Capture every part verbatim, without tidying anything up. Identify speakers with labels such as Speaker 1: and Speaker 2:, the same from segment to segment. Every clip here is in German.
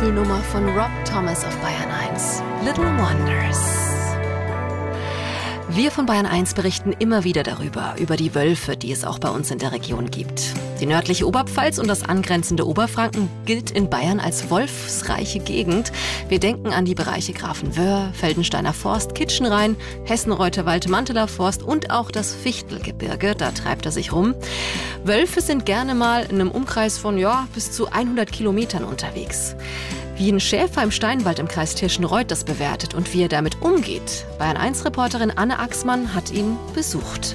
Speaker 1: Wohlfühlnummer von Rob Thomas auf Bayern eins. Little Wonders. Wir von Bayern eins berichten immer wieder darüber, über die Wölfe, die es auch bei uns in der Region gibt. Die nördliche Oberpfalz und das angrenzende Oberfranken gilt in Bayern als wolfsreiche Gegend. Wir denken an die Bereiche Grafenwöhr, Feldensteiner Forst, Kitschenrhein, Hessenreuther-Wald, Manteler Forst und auch das Fichtelgebirge, da treibt er sich rum. Wölfe sind gerne mal in einem Umkreis von ja, bis zu hundert Kilometern unterwegs. Wie ein Schäfer im Steinwald im Kreis Tirschenreuth das bewertet und wie er damit umgeht. Bayern eins Reporterin Anne Axmann hat ihn besucht.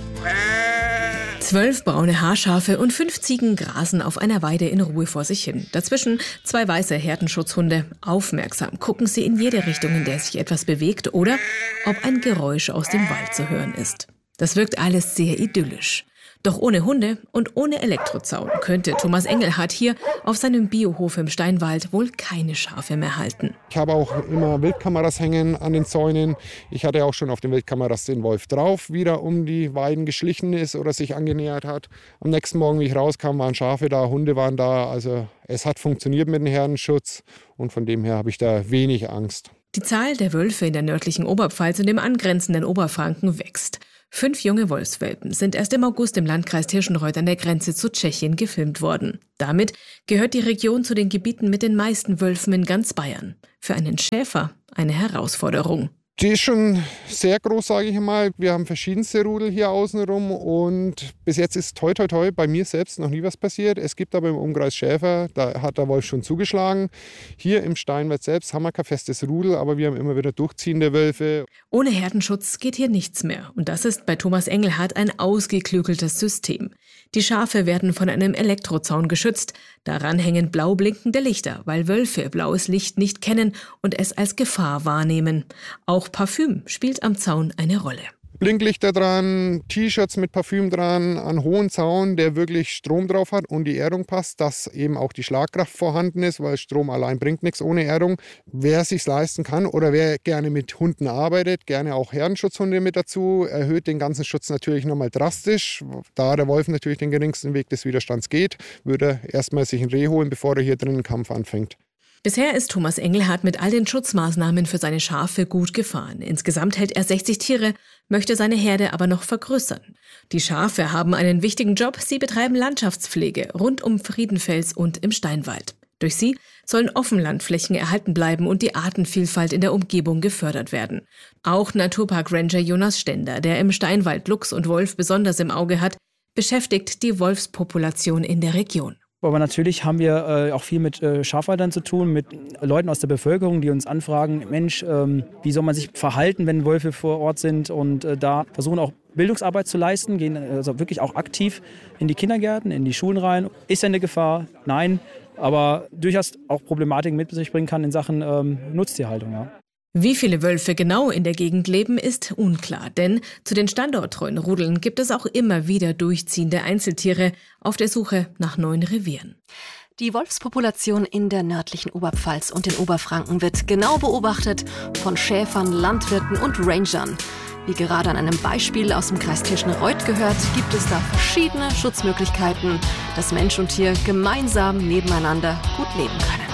Speaker 2: Zwölf braune Haarschafe und fünf Ziegen grasen auf einer Weide in Ruhe vor sich hin. Dazwischen zwei weiße Herdenschutzhunde. Aufmerksam gucken sie in jede Richtung, in der sich etwas bewegt oder ob ein Geräusch aus dem Wald zu hören ist. Das wirkt alles sehr idyllisch. Doch ohne Hunde und ohne Elektrozaun könnte Thomas Engelhardt hier auf seinem Biohof im Steinwald wohl keine Schafe mehr halten.
Speaker 3: Ich habe auch immer Wildkameras hängen an den Zäunen. Ich hatte auch schon auf den Wildkameras den Wolf drauf, wie er um die Weiden geschlichen ist oder sich angenähert hat. Am nächsten Morgen, wie ich rauskam, waren Schafe da, Hunde waren da. Also es hat funktioniert mit dem Herdenschutz und von dem her habe ich da wenig Angst.
Speaker 2: Die Zahl der Wölfe in der nördlichen Oberpfalz und dem angrenzenden Oberfranken wächst. Fünf junge Wolfswelpen sind erst im August im Landkreis Tirschenreuth an der Grenze zu Tschechien gefilmt worden. Damit gehört die Region zu den Gebieten mit den meisten Wölfen in ganz Bayern. Für einen Schäfer eine Herausforderung.
Speaker 3: Die ist schon sehr groß, sage ich mal. Wir haben verschiedenste Rudel hier außenrum und bis jetzt ist toi toi toi bei mir selbst noch nie was passiert. Es gibt aber im Umkreis Schäfer, da hat der Wolf schon zugeschlagen. Hier im Steinwald selbst haben wir kein festes Rudel, aber wir haben immer wieder durchziehende Wölfe.
Speaker 2: Ohne Herdenschutz geht hier nichts mehr und das ist bei Thomas Engelhardt ein ausgeklügeltes System. Die Schafe werden von einem Elektrozaun geschützt. Daran hängen blau blinkende Lichter, weil Wölfe blaues Licht nicht kennen und es als Gefahr wahrnehmen. Auch Parfüm spielt am Zaun eine Rolle.
Speaker 3: Blinklichter dran, T-Shirts mit Parfüm dran, einen hohen Zaun, der wirklich Strom drauf hat und die Erdung passt, dass eben auch die Schlagkraft vorhanden ist, weil Strom allein bringt nichts ohne Erdung. Wer es sich leisten kann oder wer gerne mit Hunden arbeitet, gerne auch Herdenschutzhunde mit dazu, erhöht den ganzen Schutz natürlich nochmal drastisch. Da der Wolf natürlich den geringsten Weg des Widerstands geht, würde er erstmal sich ein Reh holen, bevor er hier drin einen Kampf anfängt.
Speaker 2: Bisher ist Thomas Engelhardt mit all den Schutzmaßnahmen für seine Schafe gut gefahren. Insgesamt hält er sechzig Tiere, möchte seine Herde aber noch vergrößern. Die Schafe haben einen wichtigen Job. Sie betreiben Landschaftspflege rund um Friedenfels und im Steinwald. Durch sie sollen Offenlandflächen erhalten bleiben und die Artenvielfalt in der Umgebung gefördert werden. Auch Naturpark-Ranger Jonas Stender, der im Steinwald Luchs und Wolf besonders im Auge hat, beschäftigt die Wolfspopulation in der Region.
Speaker 4: Aber natürlich haben wir äh, auch viel mit äh, Schafhaltern zu tun, mit Leuten aus der Bevölkerung, die uns anfragen, Mensch, ähm, wie soll man sich verhalten, wenn Wölfe vor Ort sind? Und äh, da versuchen auch Bildungsarbeit zu leisten, gehen also wirklich auch aktiv in die Kindergärten, in die Schulen rein. Ist eine Gefahr? Nein, aber durchaus auch Problematiken mit sich bringen kann in Sachen ähm, Nutztierhaltung, ja.
Speaker 2: Wie viele Wölfe genau in der Gegend leben, ist unklar, denn zu den standorttreuen Rudeln gibt es auch immer wieder durchziehende Einzeltiere auf der Suche nach neuen Revieren.
Speaker 1: Die Wolfspopulation in der nördlichen Oberpfalz und in Oberfranken wird genau beobachtet von Schäfern, Landwirten und Rangern. Wie gerade an einem Beispiel aus dem Kreis Tirschenreuth gehört, gibt es da verschiedene Schutzmöglichkeiten, dass Mensch und Tier gemeinsam nebeneinander gut leben können.